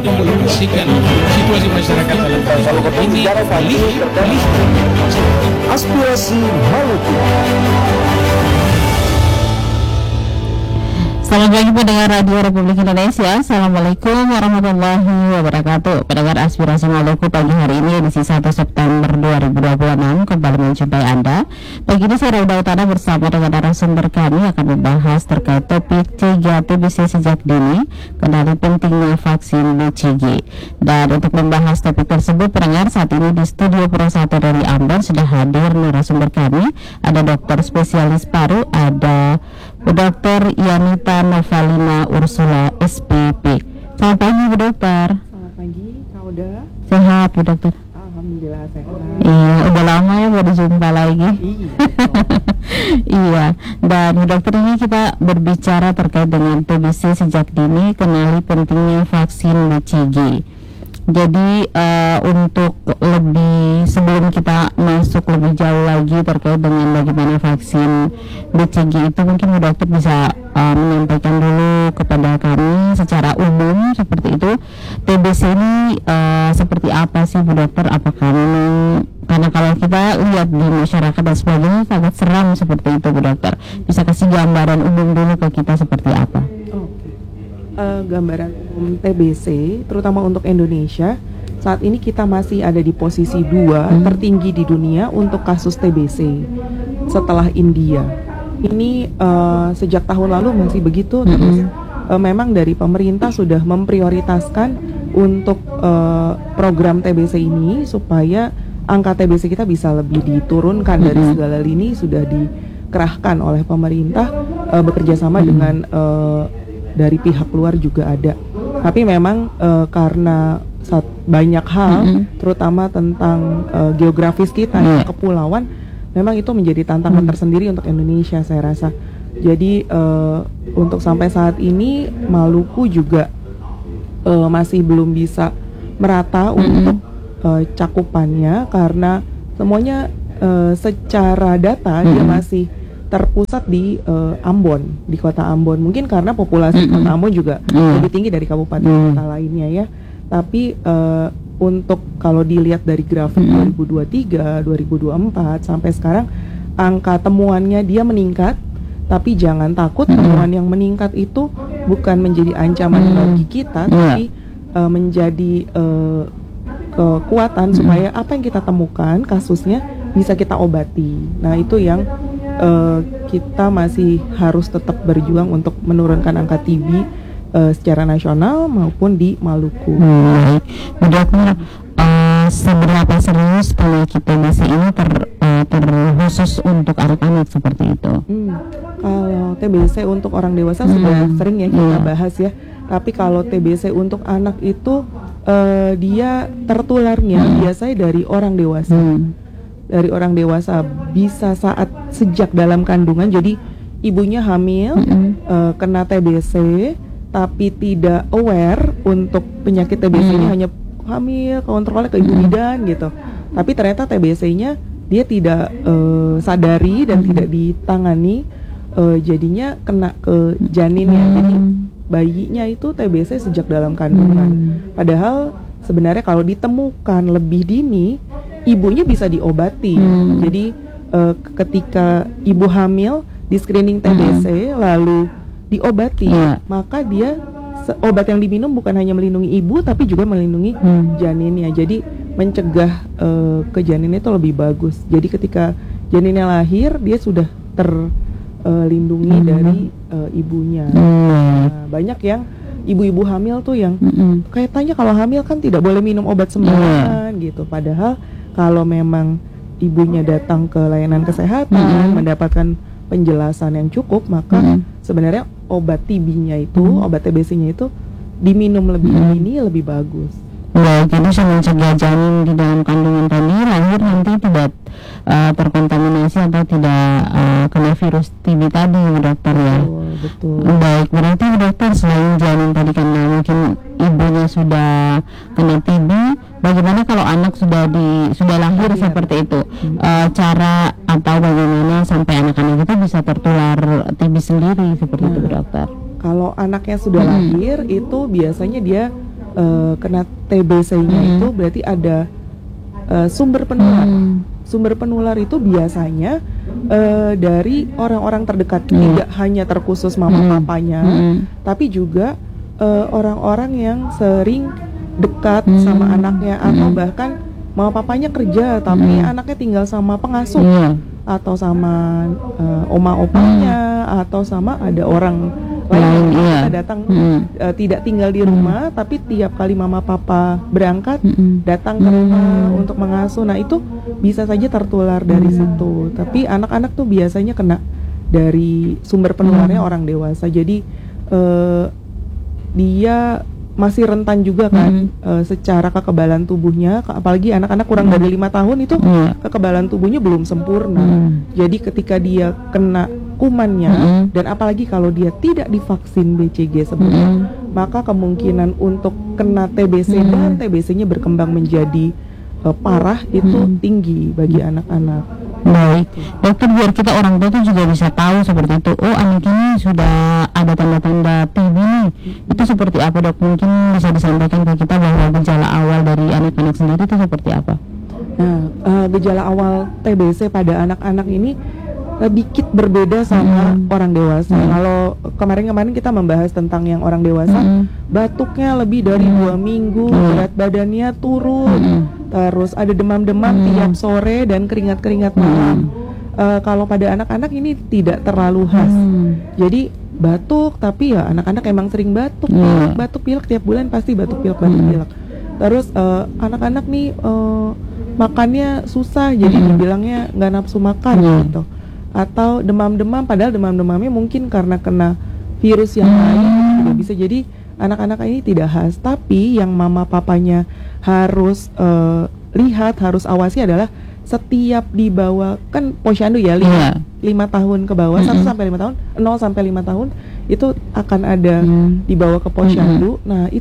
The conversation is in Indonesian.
menginformasikan situasi masyarakat dalam ini pilih Aspirasi Maluku. Selamat pagi pendengar Radio Republik Indonesia. Assalamualaikum warahmatullahi wabarakatuh. Pendengar Aspirasi Maluku pagi hari ini edisi 1 September 2026 kembali menjumpai Anda. Pagi ini saya Rauda Utara bersama dengan narasumber kami akan membahas terkait topik cegah TBC sejak dini, kenali pentingnya vaksin BCG. Dan untuk membahas topik tersebut, pendengar, saat ini di studio Pro 1 dari Ambon sudah hadir narasumber kami. Ada dokter spesialis paru, ada Dr. Yanita Novalina Ursula SPP. Selamat pagi Bu Dokter. Selamat pagi, Kak Oda. Sehat Bu Dokter? Alhamdulillah sehat. Iya, udah lama ya baru jumpa lagi. Iya, dan Bu Dokter ini kita berbicara terkait dengan TBC sejak dini, kenali pentingnya vaksin BCG. Jadi untuk lebih sebelum kita masuk lebih jauh lagi terkait dengan bagaimana vaksin BCG itu, mungkin Bu Dokter bisa menyampaikan dulu kepada kami secara umum seperti itu, TBC ini seperti apa sih Bu Dokter? Apakah memang, karena kalau kita lihat di masyarakat dan sebagainya sangat seram seperti itu Bu Dokter, bisa kasih gambaran umum dulu ke kita seperti apa? Gambaran umum TBC terutama untuk Indonesia saat ini kita masih ada di posisi 2 tertinggi di dunia untuk kasus TBC setelah India. Ini sejak tahun lalu masih begitu terus. Memang dari pemerintah sudah memprioritaskan untuk program TBC ini supaya angka TBC kita bisa lebih diturunkan dari segala lini, sudah dikerahkan oleh pemerintah bekerja sama dengan dari pihak luar juga ada. Tapi memang karena banyak hal, terutama tentang geografis kita, kepulauan, memang itu menjadi tantangan tersendiri untuk Indonesia saya rasa. Jadi untuk sampai saat ini Maluku juga masih belum bisa merata untuk cakupannya, karena semuanya secara data dia masih terpusat di Ambon, di kota Ambon. Mungkin karena populasi kota Ambon juga lebih tinggi dari kabupaten kota lainnya ya. Tapi untuk kalau dilihat dari grafik 2023, 2024 sampai sekarang, angka temuannya dia meningkat. Tapi jangan takut, temuan yang meningkat itu bukan menjadi ancaman bagi kita, tapi menjadi kekuatan supaya apa yang kita temukan kasusnya bisa kita obati. Nah itu yang kita masih harus tetap berjuang untuk menurunkan angka TB secara nasional maupun di Maluku. Dokter, seberapa serius penyakit TBC ini terkhusus untuk anak-anak seperti itu? Kalau TBC untuk orang dewasa sudah sering ya kita bahas ya. Tapi kalau TBC untuk anak itu dia tertularnya biasanya dari orang dewasa. Dari orang dewasa bisa saat sejak dalam kandungan, jadi ibunya hamil kena TBC tapi tidak aware untuk penyakit TBC-nya, hanya hamil kontrolnya ke ibu bidan gitu, tapi ternyata TBC-nya dia tidak sadari dan tidak ditangani, jadinya kena ke janinnya, jadi bayinya itu TBC sejak dalam kandungan. Padahal sebenarnya kalau ditemukan lebih dini, ibunya bisa diobati. Jadi ketika ibu hamil di screening TBC lalu diobati, maka dia obat yang diminum bukan hanya melindungi ibu tapi juga melindungi janinnya. Jadi mencegah ke janinnya itu lebih bagus. Jadi ketika janinnya lahir dia sudah terlindungi dari ibunya. Nah, banyak yang ibu-ibu hamil tuh yang kayaknya kalau hamil kan tidak boleh minum obat sembarangan gitu. Padahal kalau memang ibunya datang ke layanan kesehatan mendapatkan penjelasan yang cukup, maka sebenarnya obat TB-nya itu, obat TBC-nya itu diminum lebih dini lebih bagus. Baik, jadi mencegah janin di dalam kandungan tadi lahir nanti tidak terkontaminasi atau tidak kena virus TB tadi, Dokter ya. Betul. Baik, berarti Dokter, selain janin tadi karena mungkin ibunya sudah kena TB, bagaimana kalau anak sudah lahir seperti itu? Cara atau bagaimana sampai anak-anak itu bisa tertular TB sendiri seperti itu, Dokter? Kalau anaknya sudah lahir itu biasanya dia kena TBC-nya itu berarti ada sumber penular. Sumber penular itu biasanya dari orang-orang terdekat, tidak hanya terkhusus mama papanya, tapi juga orang-orang yang sering dekat sama anaknya, atau bahkan mama papanya kerja tapi anaknya tinggal sama pengasuh, atau sama oma opanya, atau sama ada orang lain kita datang, tidak tinggal di rumah tapi tiap kali mama papa berangkat datang ke rumah untuk mengasuh. Nah itu bisa saja tertular dari situ. Tapi anak-anak tuh biasanya kena dari sumber penularnya orang dewasa. Jadi dia masih rentan juga kan secara kekebalan tubuhnya, apalagi anak-anak kurang dari 5 tahun itu kekebalan tubuhnya belum sempurna. Jadi ketika dia kena kumannya, dan apalagi kalau dia tidak divaksin BCG sebelumnya, maka kemungkinan untuk kena TBC dan TBC-nya berkembang menjadi parah itu tinggi bagi anak-anak. Baik, dokter, biar kita orang tua tuh juga bisa tahu seperti itu. Oh, anak ini sudah ada tanda-tanda TB nih. Itu seperti apa, dok? Mungkin bisa disampaikan ke kita bahwa gejala awal dari anak-anak sendiri itu seperti apa? Nah, gejala awal TBC pada anak-anak ini sedikit berbeda sama orang dewasa. Kalau kemarin-kemarin kita membahas tentang yang orang dewasa, batuknya lebih dari 2 minggu, berat badannya turun, terus ada demam-demam tiap sore dan keringat-keringat malam. Kalau pada anak-anak ini tidak terlalu khas. Jadi batuk, tapi ya anak-anak emang sering batuk pilek tiap bulan pasti batuk pilek. Terus anak-anak nih makannya susah, jadi dibilangnya nggak nafsu makan gitu. Atau demam-demam, padahal demam-demamnya mungkin karena kena virus yang lain, juga bisa. Jadi anak-anak ini tidak khas. Tapi yang mama papanya harus lihat, harus awasi adalah setiap dibawa, kan posyandu ya 5 tahun ke bawah, 1 sampai 5 tahun, 0 sampai 5 tahun itu akan ada dibawa ke posyandu. Nah